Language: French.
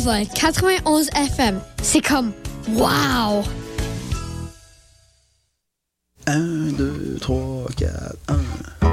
Envol 91 FM. C'est comme wow! 1, 2, 3, 4, 1,